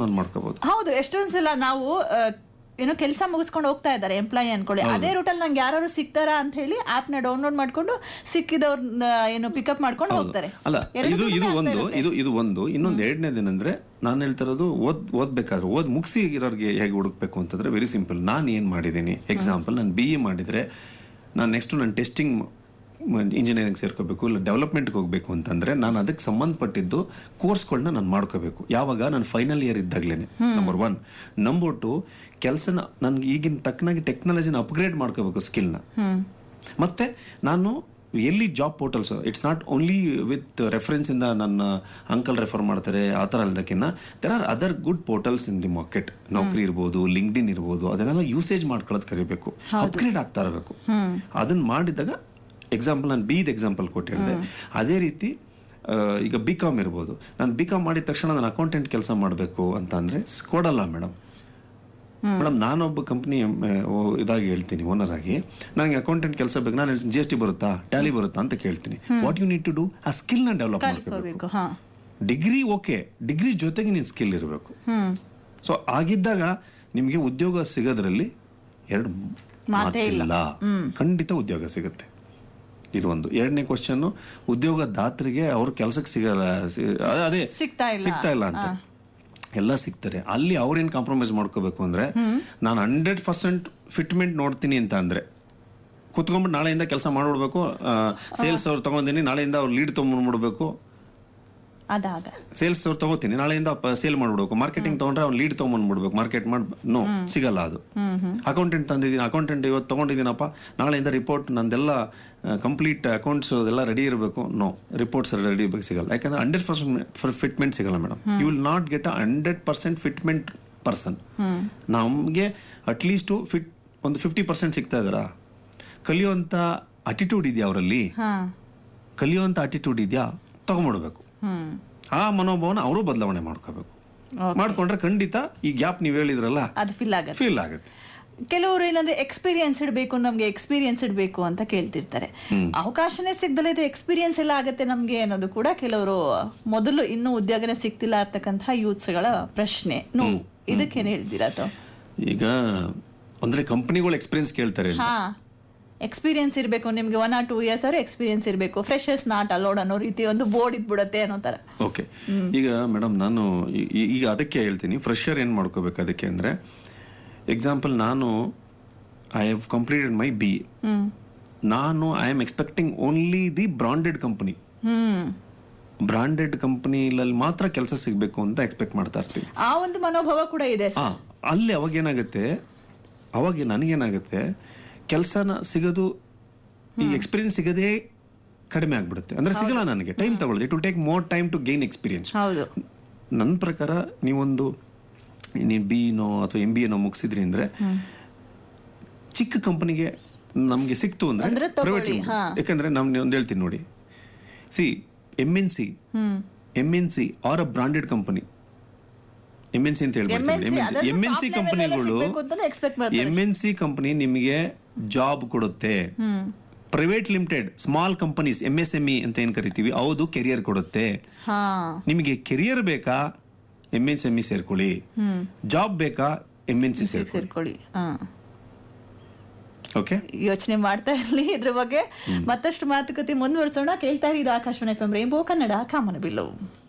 ನಾನು ಮಾಡ್ಕೋಬಹುದು. ಹೌದು, ಎಷ್ಟೊಂದ್ಸಲ ನಾವು ಏನೋ ಕೆಲಸ ಮುಗಿಸ್ಕೊಂಡು ಹೋಗ್ತಾ ಇದ್ದಾರೆ ಎಂಪ್ಲಾಯಿ ಅನ್ಕೊಳ್ಳಿ, ಅದೇ ರೂಟಲ್ಲಿ ನಂಗೆ ಯಾರು ಸಿಗ್ತಾರಾ ಅಂತ ಹೇಳಿ ಆಪ್ ನ ಡೌನ್ಲೋಡ್ ಮಾಡ್ಕೊಂಡು ಸಿಕ್ಕಿದವ್ರನ್ನ ಏನು ಪಿಕಪ್ ಮಾಡ್ಕೊಂಡು ಹೋಗ್ತಾರೆ. ಅಲ್ಲ, ಇದು ಒಂದು ಇನ್ನೊಂದು ಎರಡನೇದೇನಂದ್ರೆ ನಾನು ಹೇಳ್ತಾ ಇರೋದು ಓದ್ಬೇಕಾದ್ರೆ ಮುಗಿಸಿ ಇರೋರಿಗೆ ಹೇಗೆ ಹುಡುಕ್ಬೇಕು ಅಂತಂದ್ರೆ ವೆರಿ ಸಿಂಪಲ್. ನಾನು ಏನ್ ಮಾಡಿದ್ದೀನಿ, ಎಕ್ಸಾಂಪಲ್ ನಾನು BE ಮಾಡಿದ್ರೆ ನಾನು ನೆಕ್ಸ್ಟ್ ನಾನು ಟೆಸ್ಟಿಂಗ್ ಇಂಜಿನಿಯರಿಂಗ್ ಸೇರ್ಕೋಬೇಕು, ಇಲ್ಲ ಡೆವಲಪ್ಮೆಂಟ್ಗೆ ಹೋಗ್ಬೇಕು ಅಂತಂದ್ರೆ ನಾನು ಅದಕ್ಕೆ ಸಂಬಂಧಪಟ್ಟಿದ್ದು ಕೋರ್ಸ್ಗಳನ್ನ ನಾನು ಮಾಡ್ಕೋಬೇಕು. ಯಾವಾಗ ನಾನು ಫೈನಲ್ ಇಯರ್ ಇದ್ದಾಗ್ಲೇನೆ, ನಂಬರ್ 1. ನಂಬರ್ 2, ಕೆಲಸನ ನನ್ಗೆ ಈಗಿನ ತಕ್ಕನಾಗಿ ಟೆಕ್ನಾಲಜಿನ ಅಪ್ಗ್ರೇಡ್ ಮಾಡ್ಕೋಬೇಕು, ಸ್ಕಿಲ್ನ. ಮತ್ತೆ ನಾನು ಎಲ್ಲಿ job portals, it's not only with reference ಇಂದ ನನ್ನ ಅಂಕಲ್ ರೆಫರ್ ಮಾಡ್ತಾರೆ ಆ ಥರ ಅಲ್ದಕ್ಕಿನ್ನ there are other good portals in the market. ನೌಕರಿ ಇರ್ಬೋದು, ಲಿಂಕ್ಡ್ಇನ್ ಇರ್ಬೋದು, ಅದನ್ನೆಲ್ಲ ಯೂಸೇಜ್ ಮಾಡ್ಕೊಳ್ಳೋದು ಕರಿಬೇಕು, ಅಪ್ಗ್ರೇಡ್ ಆಗ್ತಾ ಇರಬೇಕು. ಅದನ್ನ ಮಾಡಿದಾಗ ಎಕ್ಸಾಂಪಲ್ ನಾನು BE ಎಕ್ಸಾಂಪಲ್ ಕೊಟ್ಟಿದ್ದೆ. ಅದೇ ರೀತಿ ಈಗ BCom ಇರ್ಬೋದು, ನಾನು BCom ಮಾಡಿದ ತಕ್ಷಣ ನಾನು ಅಕೌಂಟೆಂಟ್ ಕೆಲಸ ಮಾಡಬೇಕು ಅಂತ ಅಂದ್ರೆ ಕೊಡಲ್ಲ ಮೇಡಮ್. ನಾನೊಬ್ಬ ಕಂಪ್ನಿ ಇದಾಗಿ ಹೇಳ್ತೀನಿ, ಓನರ್ ಆಗಿ ನನಗೆ ಅಕೌಂಟೆಂಟ್ ಕೆಲಸ ಬೇಕು, ನಾನು GST ಬರುತ್ತಾ, ಟ್ಯಾಲಿ ಬರುತ್ತಾ ಅಂತ ಕೇಳ್ತೀನಿ. What you need to do, ಆ ಸ್ಕಿಲ್ ನ ಡೆವಲಪ್ ಮಾಡ್ಕೋಬೇಕು. ಡಿಗ್ರಿ ಓಕೆ, ಡಿಗ್ರಿ ಜೊತೆಗೆ ನೀನ್ ಸ್ಕಿಲ್ ಇರಬೇಕು. ಸೊ ಆಗಿದ್ದಾಗ ನಿಮ್ಗೆ ಉದ್ಯೋಗ ಸಿಗೋದ್ರಲ್ಲಿ ಎರಡು ಮಾತಿಲ್ಲ, ಖಂಡಿತ ಉದ್ಯೋಗ ಸಿಗುತ್ತೆ. ಇದು ಒಂದು. ಎರಡನೇ ಕ್ವಶನ್, ಉದ್ಯೋಗದಾತರಿಗೆ ಅವ್ರ ಕೆಲಸಕ್ಕೆ ಸಿಗಲ್ಲ, ಅದೇ ಸಿಗ್ತಾ ಇಲ್ಲ ಅಂತ. ಎಲ್ಲ ಸಿಗ್ತಾರೆ, ಅಲ್ಲಿ ಅವ್ರೇನ್ ಕಾಂಪ್ರಮೈಸ್ ಮಾಡ್ಕೋಬೇಕು ಅಂದ್ರೆ ನಾನು 100% ಫಿಟ್ಮೆಂಟ್ ನೋಡ್ತೀನಿ ಅಂತ ಅಂದ್ರೆ ಕುತ್ಕೊಂಡ್ಬಿಟ್ಟು ನಾಳೆಯಿಂದ ಕೆಲಸ ಮಾಡ್ಬಿಡ್ಬೇಕು. ಸೇಲ್ಸ್ ಅವ್ರು ತಗೊಂಡಿನಿ, ನಾಳೆಯಿಂದ ಅವ್ರು ಲೀಡ್ ತಗೊಂಡ್ಬಿಡ್ಬೇಕು. ಸೇಲ್ಸ್ ಅವ್ರು ತಗೋತೀನಿ, ನಾಳೆಯಿಂದ ಸೇಲ್ ಮಾಡ್ಬಿಡ್ಬೇಕು. ಮಾರ್ಕೆಟಿಂಗ್ ತಗೊಂಡ್ರೆ ಅವ್ನು ಲೀಡ್ ತಗೊಂಡ್ಬಿಡ್ಬೇಕು, ಮಾರ್ಕೆಟ್ ನೋ ಸಿಗಲ್ಲ ಅದು. ಅಕೌಂಟೆಂಟ್ ತಂದಿದ್ದೀನಿ, ಅಕೌಂಟೆಂಟ್ ಇವತ್ತು ತಗೊಂಡಿದ್ದೀನಪ್ಪ, ನಾಳೆಯಿಂದ ರಿಪೋರ್ಟ್ ನಂದೆಲ್ಲ ಕಂಪ್ಲೀಟ್ ಅಕೌಂಟ್ಸ್ ಎಲ್ಲ ರೆಡಿ ಇರಬೇಕು, ನೋ ರಿಪೋರ್ಟ್ಸ್ ರೆಡಿ ಇರಬೇಕು, ಸಿಗಲ್ಲ. ಯಾಕಂದ್ರೆ 100% ಫಿಟ್ಮೆಂಟ್ ಸಿಗಲ್ಲ madam. You will not get 100% fitment person. ನಮ್ಗೆ ಅಟ್ಲೀಸ್ಟ್ ಒಂದು 50% ಸಿಗ್ತಾ ಇದಾರಾ? ಕಲಿಯುವಂತ ಅಟಿಟ್ಯೂಡ್ ಇದೆಯಾ ಅವರಲ್ಲಿ? ಕಲಿಯುವಂತ ಅಟಿಟ್ಯೂಡ್ ಇದೆಯಾ? ತಗೊಂಡ್ಬಿಡ್ಬೇಕು. ಆ ಮನೋಭಾವನ ಅವರು ಬದಲಾವಣೆ ಮಾಡ್ಕೋಬೇಕು. ಮಾಡ್ಕೊಂಡ್ರೆ ಖಂಡಿತ ಈ ಗ್ಯಾಪ್ ನೀವ್ ಹೇಳಿದ್ರಲ್ಲ, ಅದು ಫೀಲ್ ಆಗುತ್ತೆ. ಕೆಲವರು ಏನಂದ್ರೆ ಎಕ್ಸ್ಪೀರಿಯನ್ಸ್ ಇಡಬೇಕು, ನಮ್ಗೆ ಎಕ್ಸ್ಪೀರಿಯನ್ಸ್ ಇಡಬೇಕು ಅಂತ ಕೇಳ್ತಿರ್ತಾರೆ. ಅವಕಾಶನೇ ಸಿಗ್ದಲ್ಲ ಇದು ಎಕ್ಸ್ಪೀರಿಯನ್ಸ್ ಎಲ್ಲ ಆಗತ್ತೆ ನಮ್ಗೆ ಅನ್ನೋದು ಕೂಡ ಕೆಲವರು ಮೊದಲು ಇನ್ನೂ ಉದ್ಯೋಗನೇ ಸಿಗ್ತಿಲ್ಲ ಇರ್ತಕ್ಕಂತಹ ಯೂತ್ಸ್ಗಳ ಪ್ರಶ್ನೆ. ಇದಕ್ಕೇನು ಹೇಳ್ತೀರಾ? ಈಗ ಅಂದ್ರೆ ಕಂಪನಿಗಳು ಎಕ್ಸ್ಪೀರಿಯನ್ಸ್ ಕೇಳ್ತಾರೆ. ಎಕ್ಸ್ಪೀರಿಯನ್ಸ್ ಇರಬೇಕು ನಿಮ್ಗೆ, 1 or 2 years ಎಕ್ಸ್ಪೀರಿಯನ್ಸ್ ಇರಬೇಕು, ಫ್ರೆಶರ್ಸ್ ನಾಟ್ ಅಲೋಡ್ ಅನ್ನೋ ರೀತಿ ಒಂದು ಬೋರ್ಡ್ ಇದ್ಬಿಡತ್ತೆ ಅನ್ನೋ ತರ. ಓಕೆ, ಈಗ ಮೇಡಮ್ ನಾನು ಈಗ ಅದಕ್ಕೆ ಹೇಳ್ತೀನಿ, ಫ್ರೆಶರ್ ಏನ್ ಮಾಡ್ಕೋಬೇಕು ಅದಕ್ಕೆ ಅಂದ್ರೆ, ಎಕ್ಸಾಂಪಲ್ ನಾನು I have completed my BE. ನಾನು I am expecting only the branded company. Branded ಕಂಪನಿಯಲ್ಲಿ ಮಾತ್ರ ಕೆಲಸ ಸಿಗ್ಬೇಕು ಅಂತ ಎಕ್ಸ್ಪೆಕ್ಟ್ ಮಾಡ್ತಾ ಇರ್ತೀವಿ. ಆ ಒಂದು ಮನೋಭಾವ ಕೂಡ ಇದೆ ಅಲ್ಲಿ. ಅವಾಗ ನನಗೇನಾಗುತ್ತೆ, ಕೆಲಸನ ಸಿಗೋದು, ಈ ಎಕ್ಸ್ಪೀರಿಯನ್ಸ್ ಸಿಗದೇ ಕಡಿಮೆ ಆಗ್ಬಿಡುತ್ತೆ. ಅಂದ್ರೆ ಸಿಗಲ್ಲ ನನಗೆ, ಟೈಮ್ ತಗೊಳ್ಳೋದು. It will take more time to gain experience. ನನ್ನ ಪ್ರಕಾರ ನೀವೊಂದು BE ಅಥವಾ MBA ಮುಗಿಸಿದ್ರಿ ಅಂದ್ರೆ ಚಿಕ್ಕ ಕಂಪನಿಗೆ ನಮ್ಗೆ ಸಿಕ್ತು ಅಂದ್ರೆ ಪ್ರೈವೇಟ್. ಯಾಕಂದ್ರೆ ನಾನು ಒಂದು ಹೇಳ್ತೀನಿ ನೋಡಿ, MNC ಆರ್ ಅ ಬ್ರಾಂಡೆಡ್ ಕಂಪನಿ. MNC ಅಂತ ಹೇಳ್ಬಿಡ್ತೀನಿ. MNC ಕಂಪನಿಗಳು, MNC ಕಂಪನಿ ನಿಮಗೆ ಜಾಬ್ ಕೊಡುತ್ತೆ. Private limited small companies, MSME ಅಂತ ಏನ್ ಕರಿತೀವಿ, ಹೌದು, ಕೆರಿಯರ್ ಕೊಡುತ್ತೆ. ನಿಮಗೆ ಕೆರಿಯರ್ ಬೇಕಾ, MSME ಸೇರ್ಕೊಳ್ಳಿ. ಜಾಬ್ ಬೇಕಾ, MNC ಸೇರ್ಕೊಳ್ಳಿ. ಓಕೆ, ಯೋಚನೆ ಮಾಡ್ತಾ ಇರ್ಲಿ ಇದ್ರ ಬಗ್ಗೆ. ಮತ್ತಷ್ಟು ಮಾತುಕತೆ ಮುಂದುವರಿಸೋಣ. ಕೇಳ್ತಾ ಇದ್ದು ಆಕಾಶವಾಣಿ FM ರೈನ್ಬೋ ಕನ್ನಡ ಕಾಮನಬಿಲ್ಲು.